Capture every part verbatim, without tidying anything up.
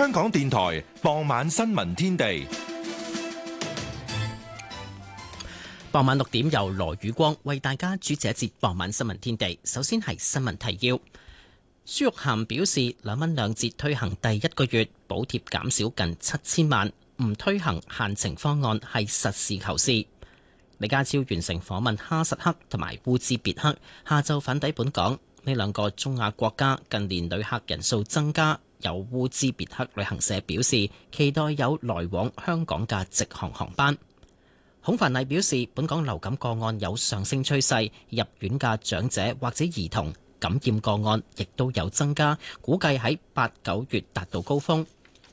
香港電台傍晚新聞天地。 傍晚六點由羅宇光為大家主持一節傍晚新聞天地。首先係新聞提要。孫玉菡表示，兩蚊兩折推行第一個月補貼減少近七千萬，唔推行限程方案係實事求是。李家超完成訪問哈薩克同埋烏茲別克，下晝返抵本港。呢兩個中亞國家近年旅客人數增加，有烏茲別克旅行社表示期待有來往香港嘅直航航班。孔繁毅表示，本港流感個案有上升趨勢，入院嘅長者或者兒童感染個案亦都有增加，估計喺八九月達到高峰。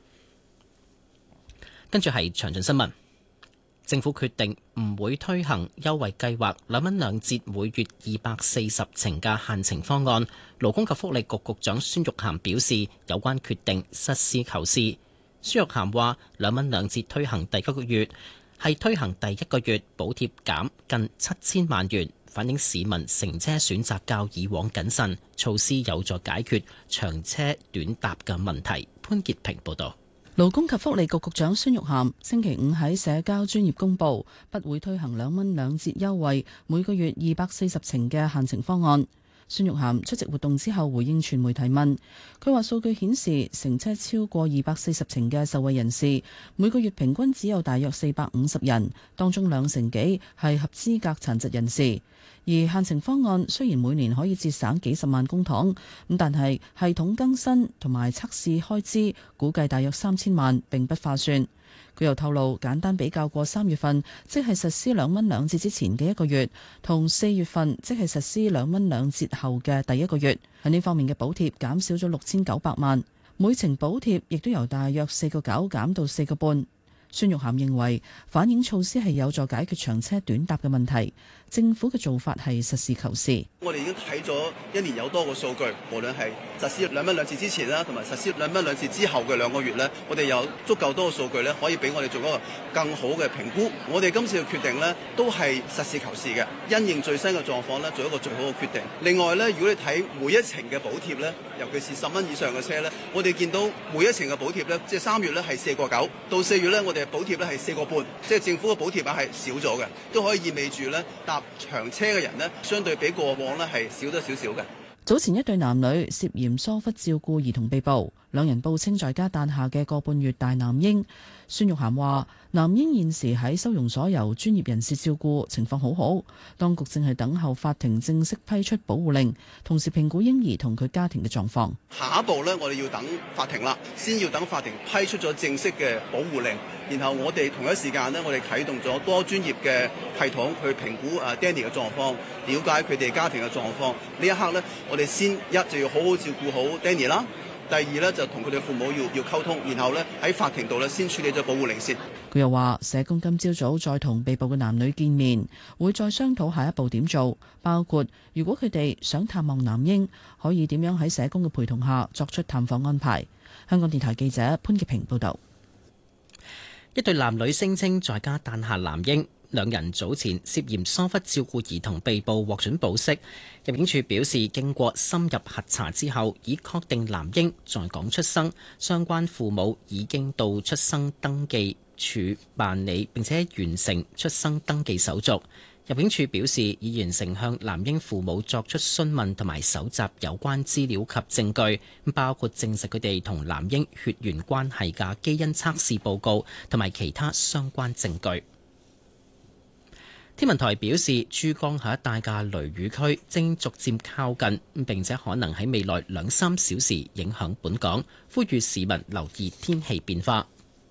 跟住係詳盡新聞。政府決定唔會推行優惠計劃兩蚊兩折每月二百四十程嘅限程方案。勞工及福利局局長孫玉菡表示，有關決定實事求是。孫玉菡話，兩蚊兩折推行第一個月係推行第一個月補貼減近七千萬元，反映市民乘車選擇較以往謹慎，措施有助解決長車短搭嘅問題。潘潔平報導。 勞工及福利局局長孫玉菡星期五喺社交專頁公佈，不會推行兩蚊兩折優惠，每個月二百四十程嘅限程方案。孫玉菡出席活動之後回應傳媒提問，佢話數據顯示乘車超過二百四十程嘅受惠人士，每個月平均只有大約四百五十人，當中兩成幾係合資格殘疾人士。而限程方案雖然每年可以節省幾十萬公帑，咁但係系統更新同埋測試開支估計大約三千萬，並不划算。佢又透露，簡單比較過三月份，即係實施兩蚊兩折之前嘅一個月，同四月份，即係實施兩蚊兩折後嘅第一個月，喺呢方面嘅補貼減少咗六千九百萬，每程補貼亦都由大約四個九減到四個半。孫玉菡認為反映措施係有助解決長車短搭嘅問題，政府嘅做法係實事求是。 我哋已經睇咗一年有多個數據，無論係實施兩蚊兩折之前啦，同埋實施兩蚊兩折之後嘅兩個月咧，我哋有足夠多個數據咧，可以俾我哋做一個更好嘅評估。我哋今次嘅決定咧，都係實事求是嘅，因應最新嘅狀況咧，做一個最好嘅決定。另外咧，如果你睇每一程嘅補貼咧，尤其是十蚊以上嘅車咧，我哋見到每一程嘅補貼咧，即係三月咧係四個九，到四月咧我哋補貼咧係四個半，即係政府嘅補貼額係少咗嘅，都可以意味住咧搭長車嘅人呢，相對比過往呢係少咗少少嘅。 早前一對男女涉嫌疏忽照顧兒童被捕，兩人報稱在家誕下嘅個半月大男嬰。孫玉菡話：男嬰現時喺收容所由專業人士照顧，情況好好。當局正係等候法庭正式批出保護令，同時評估嬰兒同佢家庭嘅狀況。 下一步呢，我哋要等法庭啦，先要等法庭批出咗正式嘅保護令，然後我哋同一時間呢，我哋啟動咗多專業嘅系統去評估啊 Danny 嘅狀況，了解佢哋家庭嘅狀況。呢一刻呢，我哋先一就要好好照顧好 Danny 啦。第二呢，就同佢哋父母要要溝通，然後呢，喺法庭度呢，先處理咗保護令先。 佢又話：社工今朝早再同被捕嘅男女見面，會再商討下一步點做，包括如果佢哋想探望男嬰，可以點樣喺社工嘅陪同下作出探訪安排。香港電台記者潘潔平報導。 一對男女聲稱在家誕下男嬰，兩人早前涉嫌疏忽照顧兒童被捕，獲准保釋。入境處表示，經過深入核查之後，已確定男嬰在港出生，相關父母已經到出生登記處辦理並且完成出生登記手續。入境處表示，已完成向男嬰父母作出詢問同埋搜集有關資料及證據，包括證實佢哋同男嬰血緣關係嘅基因測試報告同埋其他相關證據。天文台表示，珠江口一帶嘅雷雨區正逐漸靠近，並且可能喺未來兩三小時影響本港，呼籲市民留意天氣變化。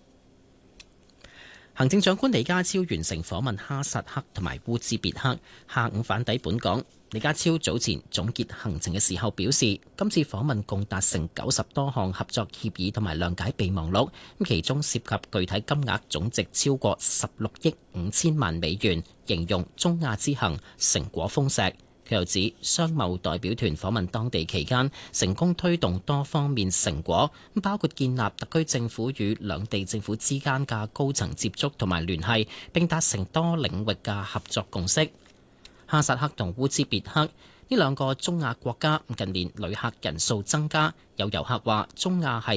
行政長官李家超完成訪問哈薩克同埋烏茲別克，下午返抵本港。李家超早前總結行程嘅時候表示，今次訪問共達成九十多項合作協議同埋諒解備忘錄，其中涉及具體金額總值超過十六億五千萬美元，形容中亞之行成果豐碩。佢又指，商貿代表團訪問當地期間，成功推動多方面成果，包括建立特區政府與兩地政府之間嘅高層接觸同埋聯繫，並達成多領域嘅合作共識。哈薩克同烏茲別克呢兩個中亞國家近年旅客人數增加，有遊客話中亞係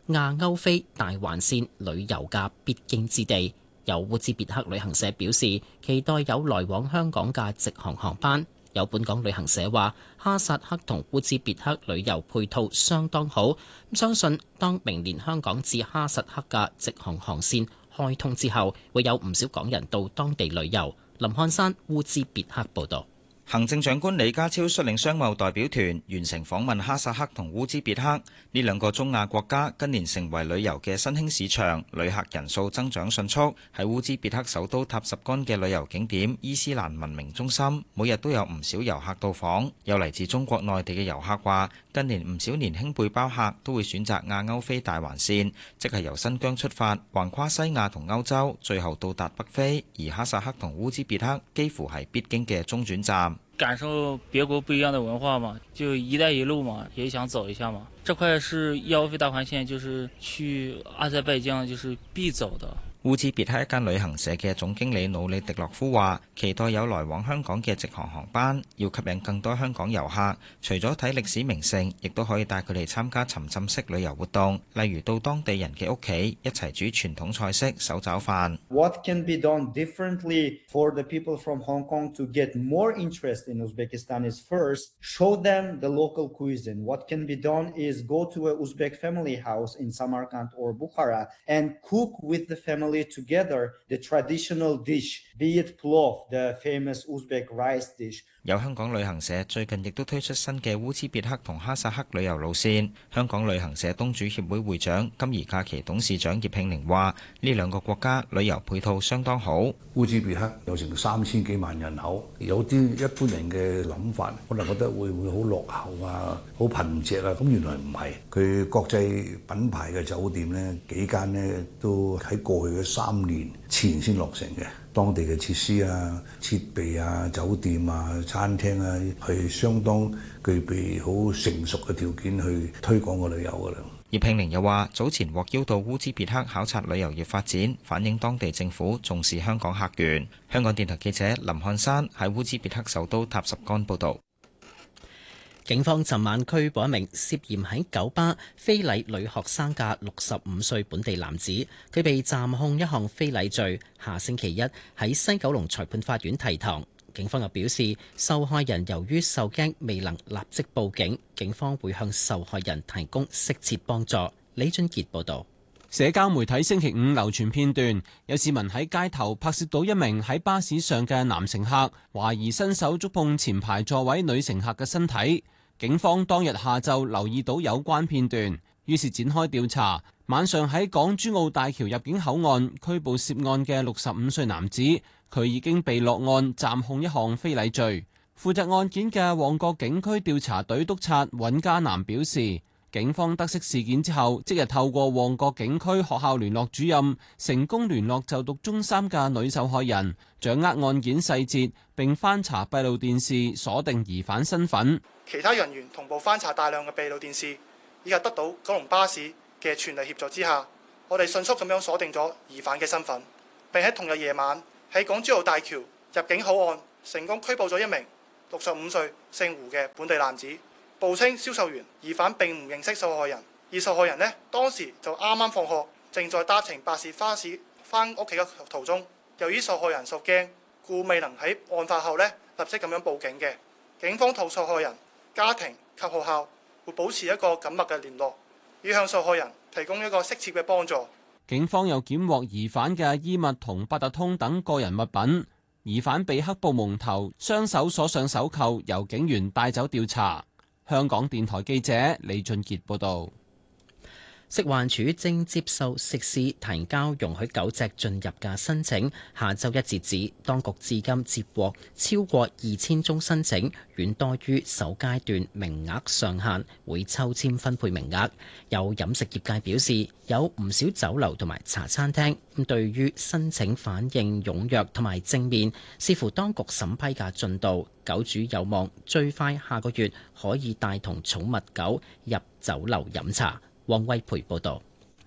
亞歐非大環線旅遊嘅必經之地。有烏茲別克旅行社表示，期待有來往香港嘅直航航班。有本港旅行社話，哈薩克同烏茲別克旅遊配套相當好，相信當明年香港至哈薩克嘅直航航線開通之後，會有唔少港人到當地旅遊。林漢山烏茲別克報導。 行政長官李家超率領商貿代表團完成訪問哈薩克同烏茲別克呢兩個中亞國家，近年成為旅遊嘅新興市場，旅客人數增長迅速。喺烏茲別克首都塔什干嘅旅遊景點伊斯蘭文明中心，每日都有唔少遊客到訪。有嚟自中國內地嘅遊客話，近年唔少年輕背包客都會選擇亞歐非大環線，即係由新疆出發，橫跨西亞同歐洲，最後到達北非。而哈薩克同烏茲別克幾乎係必經嘅中轉站。 感受別國不一樣的文化嘛，就一帶一路嘛，也想走一下嘛。這塊是亞歐非大環線，就是去阿塞拜疆就是必走的。 烏茲別克一間旅行社嘅總經理努里迪洛夫話，期待有來往香港嘅直航航班，要吸引更多香港遊客。除咗睇歷史名勝，亦都可以帶佢哋參加沉浸式旅遊活動，例如到當地人嘅屋企一齊煮傳統菜式手抓飯。 What can be done differently for the people from Hong Kong to get more interest in Uzbekistan is first show them the local cuisine. What can be done is go to a Uzbek family house in Samarkand or Bukhara and cook with the family together the traditional dish, be it plov, the famous Uzbek rice dish. 有香港旅行社最近亦都推出新嘅烏茲別克同哈薩克旅遊路線。香港旅行社東主協會會長金怡假期董事長葉慶寧話：呢兩個國家旅遊配套相當好。 烏茲別克有成三千幾萬人口，有啲一般人嘅諗法，可能覺得會唔會好落後啊、好貧瘠啊？咁原來唔係，佢國際品牌嘅酒店呢，幾間呢都喺過去嘅三年前先落成嘅。當地嘅設施啊、設備啊、酒店啊、餐廳啊，係相當具備好成熟嘅條件去推廣個旅遊㗎啦。 葉慶寧又話：早前獲邀到烏茲別克考察旅遊業發展，反映當地政府重視香港客源。香港電台記者林漢山喺烏茲別克首都塔什干報導。 警方尋晚拘捕一名涉嫌喺酒吧非禮女學生嘅六十五歲本地男子，佢被暫控一項非禮罪，下星期一喺西九龍裁判法院提堂。警方又表示，受害人由於受驚未能立即報警，警方會向受害人提供適切幫助。李俊傑報導。 社交媒體星期五流傳片段，有市民喺街頭拍攝到一名喺巴士上嘅男乘客，懷疑伸手觸碰前排座位女乘客嘅身體。警方當日下晝留意到有關片段，於是展開調查。晚上喺港珠澳大橋入境口岸拘捕涉案嘅六十五歲男子，佢已經被落案暫控一項非禮罪。負責案件嘅旺角警區調查隊督察尹家南表示，警方得悉事件之後，即日透過旺角警區學校聯絡主任，成功聯絡就讀中三嘅女受害人，掌握案件細節，並翻查閉路電視，鎖定疑犯身份。 其他人員同步翻查大量嘅閉路電視，以及得到九龍巴士嘅全力協助之下，我哋迅速咁樣鎖定咗疑犯嘅身份，並喺同日夜晚喺港珠澳大橋入境口岸成功拘捕咗一名六十五歲姓胡嘅本地男子。報稱銷售員，疑犯並唔認識受害人，而受害人呢，當時就啱啱放學，正在搭乘巴士巴士返屋企嘅途中。由於受害人受驚，故未能喺案發後呢立即咁樣報警嘅。警方同受害人家庭及學校會保持一個緊密嘅聯絡，以向受害人提供一個適切嘅幫助。 警方又檢獲疑犯嘅衣物同八達通等個人物品，疑犯被黑布蒙頭，雙手鎖上手銬，由警員帶走調查。香港電台記者李俊傑報道。 食環署正接受食肆提交容許狗隻進入嘅申請，下週一截止。當局至今接獲超過二千宗申請，遠多於首階段名額上限，會抽籤分配名額。有飲食業界表示，有唔少酒樓同埋茶餐廳咁對於申請反應踴躍同埋正面，視乎當局審批嘅進度，狗主有望最快下個月可以帶同寵物狗入酒樓飲茶。王威培報道。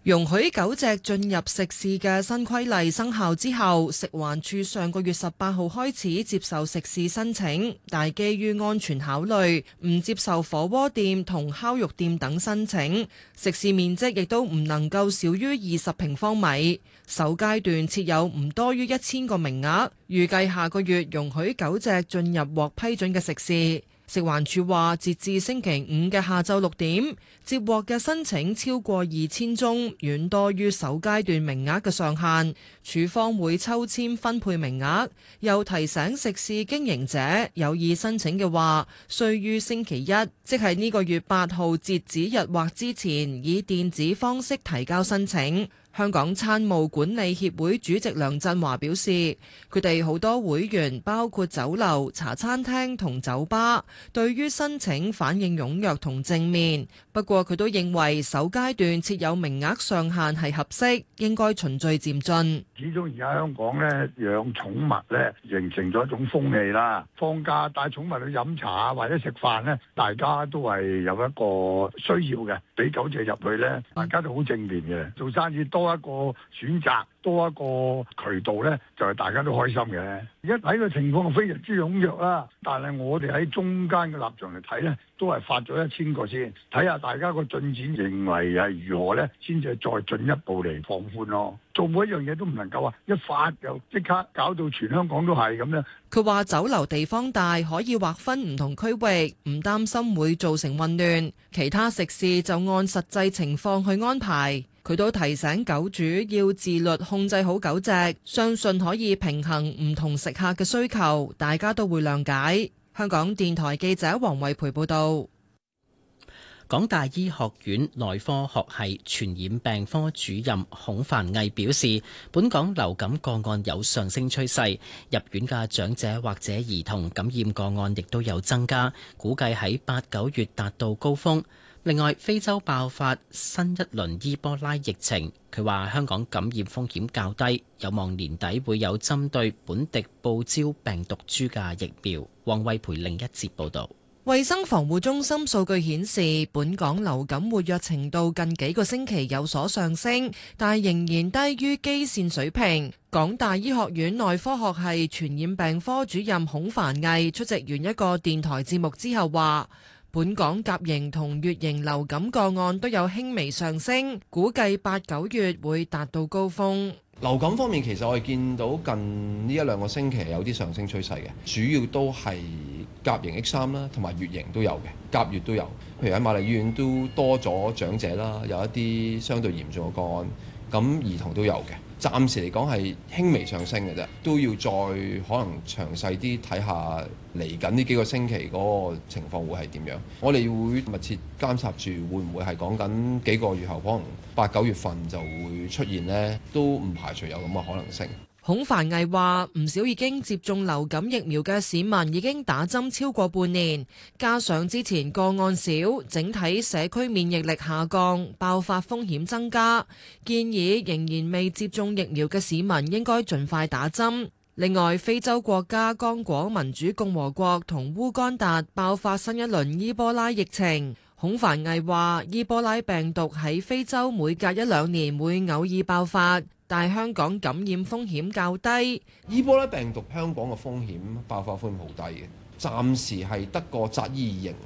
容許狗隻進入食肆嘅新規例生效之後，食環署上個月十八號開始接受食肆申請，但係基於安全考慮，唔接受火鍋店同烤肉店等申請。食肆面積亦都唔能夠少於二十平方米。首階段設有唔多於一千個名額，預計下個月容許狗隻進入獲批准嘅食肆。食環署話，截至星期五嘅下晝六點，接獲嘅申請超過二千宗，遠多於首階段名額嘅上限。署方會抽籤分配名額，又提醒食肆經營者有意申請嘅話，需於星期一，即係呢個月八號截止日或之前，以電子方式提交申請。香港餐務管理協會主席梁振華表示，佢哋好多會員，包括酒樓、茶餐廳同酒吧，對於申請反應踴躍同正面。不過佢都認為首階段設有名額上限係合適，應該循序漸進。 始終而家香港咧養寵物咧形成咗一種風氣啦，放假帶寵物去飲茶或者食飯咧，大家都係有一個需要嘅，俾狗隻入去咧，大家都好正面嘅，做生意多一個選擇，多一個渠道咧，就係大家都開心嘅。而家睇個情況非常之踴躍啦，但係我哋喺中間嘅立場嚟睇咧，都係發咗一千個先，睇下大家個進展認為係如何咧，先至再進一步嚟放寬咯。做每一樣嘢都唔能夠話一發就即刻搞到全香港都係咁樣。 佢話酒樓地方大，可以劃分唔同區域，唔擔心會造成混亂。其他食肆就按實際情況去安排。佢都提醒狗主要自律控制好狗隻，相信可以平衡唔同食客嘅需求，大家都會諒解。香港電台記者黃慧培報道。 港大醫學院內科學系傳染病科主任孔凡毅表示，本港流感個案有上升趨勢，入院嘅長者或者兒童感染個案亦都有增加，估計喺八九月達到高峰。另外，非洲爆發新一輪伊波拉疫情，佢話香港感染風險較低，有望年底會有針對本地報招病毒株嘅疫苗。黃惠培另一節報導。 衛生防護中心數據顯示，本港流感活躍程度近幾個星期有所上升，但仍然低於基線水平。港大醫學院內科學系傳染病科主任孔繁毅出席完一個電台節目之後話，本港甲型同乙型流感個案都有輕微上升，估計八九月會達到高峰。 流感方面，其實我哋見到近呢一兩個星期有啲上升趨勢嘅，主要都係甲型 H 三啦，同埋乙型都有嘅，甲乙都有。譬如喺瑪麗醫院都多咗長者啦，有一啲相對嚴重嘅個案，咁兒童都有嘅。暫時嚟講係輕微上升嘅啫，都要再可能詳細啲睇下嚟緊呢幾個星期嗰個情況會係點樣。我哋會密切監察住，會唔會係講緊幾個月後可能八九月份就會出現呢？都唔排除有咁嘅可能性。 孔繁毅話：唔少已經接種流感疫苗嘅市民已經打針超過半年，加上之前個案少，整體社區免疫力下降，爆發風險增加，建議仍然未接種疫苗嘅市民應該盡快打針。另外，非洲國家剛果民主共和國同烏干達爆發新一輪伊波拉疫情。孔繁毅話：伊波拉病毒喺非洲每隔一兩年會偶爾爆發，但香港感染風險較低。 伊波拉病毒香港嘅風險爆發風險好低嘅，暫時係得個扎伊型。